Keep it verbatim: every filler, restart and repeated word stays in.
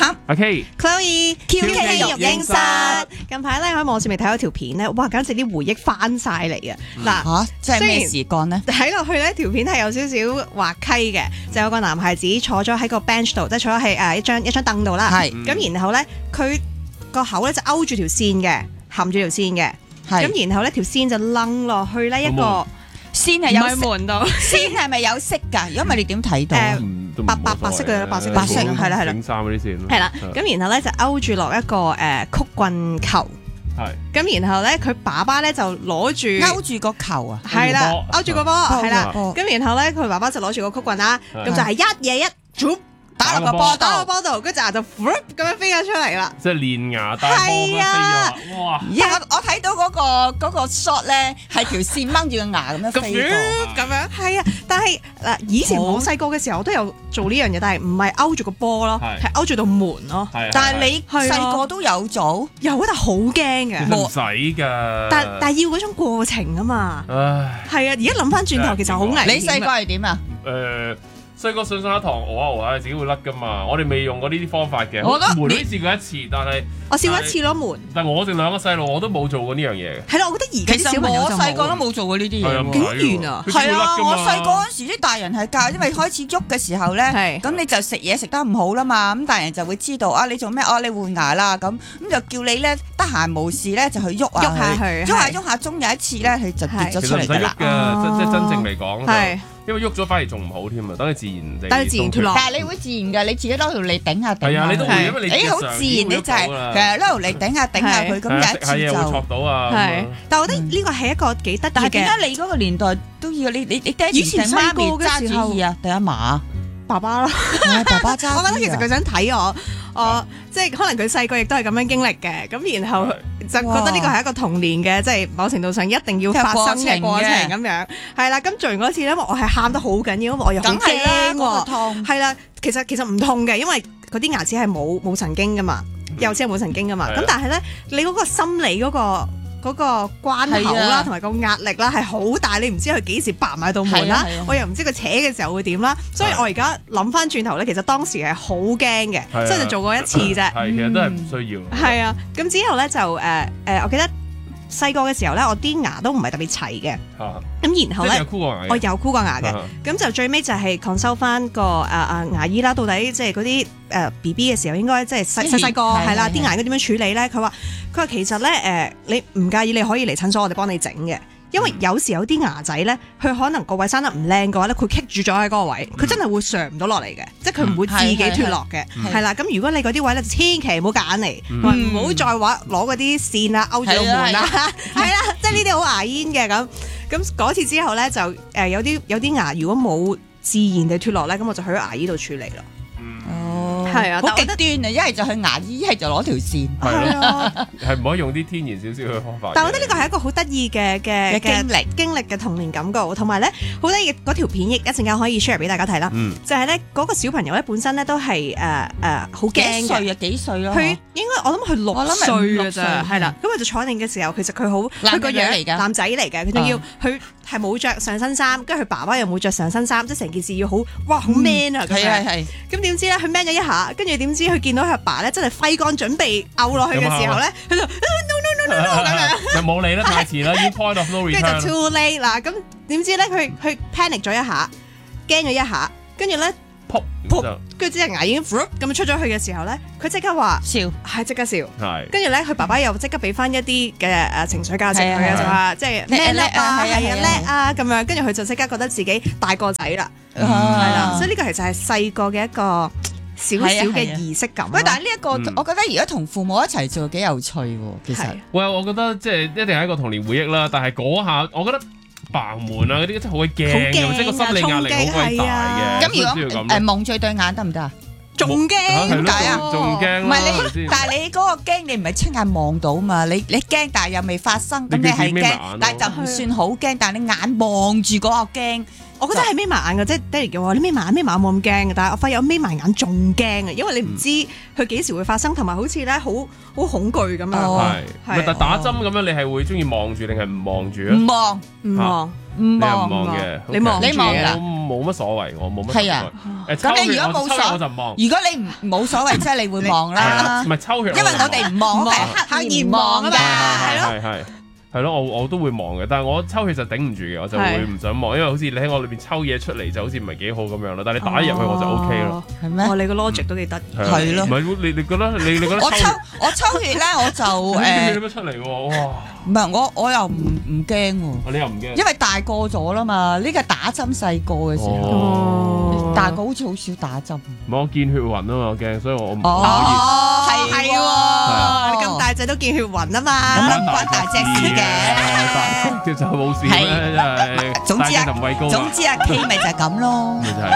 涵、 阿 K、 Chloe、 Q K 育嬰室。 近排咧喺網上面睇咗條片咧，哇！簡直啲回憶翻晒嚟啊！嗱、 嚇，即係咩事幹呢？ 睇落去咧，條片係有少少滑稽嘅，就有個男孩子坐咗喺個 bench 度，即係坐咗喺誒一張一張凳度啦。 係咁，然後咧佢個口咧就勾住條線嘅，含住條線嘅。 係咁然後咧條線就掕落去咧一個線係有唔係門度， 線係咪有色㗎？如果唔係你點睇到？ 誒嗯都冇白白所謂白色嘅白色嘅白色線係啦係啦整衫嗰啲線咯。 係啦。咁然後咧就勾住落一個誒曲棍球。 係。 咁然後咧佢爸爸咧就攞住勾住個球啊！ 係啦，勾住個波係啦。 波咁然後咧佢爸爸就攞住個曲棍啦，咁就係一嘢一 drop 打落個波度， 打落波度，跟住牙就 flip 咁樣飛咗出嚟啦。 即係練牙帶波咁飛咗啦，哇！ 因為我我睇到嗰個嗰個 shot 咧係條線掹住個牙咁樣飛過。 咁樣係啊，但係嗱，以前我細個嘅時候我都有做呢樣嘢，但係唔係勾住個波咯， 係係勾住道門咯。 係啊但係你係啊細個都有做， 有但係好驚其嘅， 實唔使㗎。 但但係要嗰種過程啊嘛。 唉， 係啊，而家諗翻轉頭其實好危險啊。 你細個係點啊？ 誒。細個上上一堂餓下餓下，自己會甩噶嘛。我哋未用過呢啲方法嘅。 我覺得門都試過一次，但係我試過一次咯門。 但係我哋兩個細路我都冇做過呢樣嘢嘅。 係啦，我覺得而家其實啲小朋友就我細個都冇。 冇做過呢啲嘢喎。 竟然啊係啊！我細個嗰陣時啲大人係教，因為開始喐嘅時候咧， 係咁你就食嘢食得唔好啦嘛，咁大人就會知道啊，你做咩？哦，你換牙啦，咁咁就叫你咧得閒無事咧就去喐喐下佢， 佢喐下係喐下，終有一次咧佢就跌咗其實唔使喐出嚟㗎啦。 嘅，即即係真正嚟講係就，因為喐咗反而仲唔好添啊，等佢自然地。 等佢自然脱落但係你會自然嘅，你自己攞條脷頂下頂係啊，你都會， 係因為你誒好自然，你就係其實攞條脷頂下頂下佢，咁有食下嘢會一次就戳。到啊。 係，但係我覺得呢個係一個幾得意嘅。 但係點解你嗰個年代都要你你你爹以前哋定媽咪細個嘅揸時候主意啊？定阿嫲？ 爸爸咯， 係爸爸揸我覺得主意啊其實佢想睇我，我即係可能佢細個亦都係咁樣經歷嘅，咁然後就覺得呢個係一個童年嘅，即係某程度上一定要發生嘅過程咁樣。係啦，咁做完嗰次咧，因為我係喊得好緊要，因為我又好梗係啦， 驚嗰個喎。 痛。 係啦，其實其實唔痛嘅，因為嗰啲牙齒係冇冇神經噶嘛，幼齒係冇神經噶嘛。 係啊咁但係咧，你嗰個心理嗰個。嗰個關口啦， 係啊同埋個壓力啦，係好大。你唔知佢幾時拔埋道門啦係啊係啊， 我又唔知佢扯嘅時候會點啦。所以我而家諗翻轉頭咧，其實當時係好驚嘅， 係啊所以就做過一次啫。 係，其實都係唔需要。 係啊，咁之後咧就誒誒，我記得細個嘅時候咧，我啲牙都唔係特別齊嘅。 嚇， 咁然後咧即係有，箍過牙嘅。 我有箍過牙嘅。 啊咁就最尾就係 consult 翻個誒誒牙醫啦，到底即係嗰啲誒 B B 嘅時候應該即係細細細個係啦， 係係啲牙應該點樣處理咧？佢話佢話其實咧誒，你唔介意你可以嚟診所，我哋幫你整嘅。因為有時有啲牙仔咧，佢可能個位生得唔靚嘅話咧，佢棘住咗喺嗰個位，佢真係會上唔到落嚟嘅，即係佢唔會自己脱落嘅， 係係啦。咁如果你嗰啲位咧，就千祈唔好夾硬嚟， 嗯話唔好再話攞嗰啲線啊勾住個門啦，係啦，即係呢啲好牙煙嘅咁。咁嗰次之後咧，就誒有啲有啲牙如果冇自然地脱落咧，咁我就去咗牙醫度處理咯。 哦， 係啊好極端啊！一係就去牙醫，一係就攞條線。 係咯， 啊， 係唔可以用啲天然少少嘅方法嘅。 但係我覺得呢個係一個好得意嘅嘅嘅經歷經歷嘅童年感覺，同埋咧好得意嗰條片，亦一陣間可以 share 俾大家睇啦。 嗯， 就係咧嗰個小朋友咧本身咧都係誒誒好驚嘅。 幾歲啊？幾歲咯？ 佢應該我諗佢六我諗係歲五六嘅咋， 歲係啦。咁佢就坐定嘅時候，其實佢好男佢個樣定女嚟㗎男仔嚟嘅，佢仲要佢係冇着上身衫，跟住佢爸爸又冇着上身衫，即係成件事要好哇好 man 啊咁樣。 係係係。 咁點知咧佢 man 咗一下，跟住點知佢見到佢阿爸咧真係揮乾準備嘔落去嘅時候咧，佢就 no no no no no 咁樣。 又冇理啦，太遲啦，已經 point of no 跟住 return 就 too late 啦，咁點知咧佢佢 panic 咗一下，驚咗一下，跟住咧噗噗就跟住隻牙已經咁樣出咗去嘅時候咧，佢即刻話笑。 係即刻笑， 係跟住咧佢爸爸又即刻俾翻一啲嘅誒情緒價值佢啊， 係啊就話即係叻咩叻啊， 係啊係啊係啊叻啊咁樣，跟住佢就即刻覺得自己大個仔啦， 嗯係啦， 啊所以呢個其實係細個嘅一個少少嘅儀式感咯。 喂，但係呢一個， 嗯我覺得如果同父母一齊做幾有趣喎，其實係。 喂，我覺得即係一定係一個童年回憶啦。但係嗰下，我覺得爆門啊嗰啲真係好鬼驚好嘅， 驚即係個心理壓力好鬼大嘅。 咁如所以先要咁果誒蒙住對眼得唔得啊？ 仲驚係點解啊？ 咯仲驚啦唔係你係咪先， 但係你嗰個驚，你唔係親眼望到嘛？你你驚，但係又未發生，咁你你係驚叫自己眯埋眼咯， 但係就唔算好驚。但係你眼望住嗰個驚， 我覺得係眯埋眼嘅，即係爹哋叫我你眯埋眼，眯埋眼冇咁驚嘅。但係我發現我眯埋眼仲驚嘅，因為你唔知佢幾時會發生，同埋好似咧好好恐懼咁樣。 哦係， 係咪但打針咁樣，你係會中意望住定係唔望住啊？ 唔望。 唔望， 唔你又望唔望嘅， 你望你望㗎我冇乜所謂，我冇乜係啊誒咁你如果冇抽血所我就唔望。 如果你唔冇所謂，即係你會望啦唔。係抽血， 因為我哋唔望係刻意唔望㗎， 係係咯。 係係係咯，我我都會望嘅，但係我抽血就頂唔住嘅，我就會唔想望，因為好似你喺我裏邊抽嘢出嚟就好似唔係幾好咁樣咯。但係你打入去我就 O K 咯。 係咩哦，你個 logic 都幾得意。 係啊係咯唔係你你覺得你你覺得我抽抽我抽血咧，我就你誒點樣出嚟喎？哇！ 唔係我我又唔唔驚喎， 你又唔驚？ 因為大個咗啦嘛。呢個打針細個嘅時候， 哦， 大個好似好少打針。 唔係我見血暈啊嘛，我驚，所以我唔可以。 哦， 係係喎， 喎， 你咁大隻都見血暈啊咁嘛。 啊唔關大隻事嘅。 其實冇事咩？真係總之啊大隻就唔畏高啊總之阿 K 咪就係咁咯。 咪就係